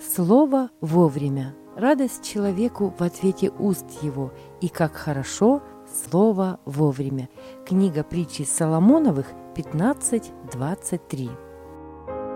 Слово вовремя. Радость человеку в ответе уст его, и как хорошо слово вовремя. Книга притчи Соломоновых 15:23.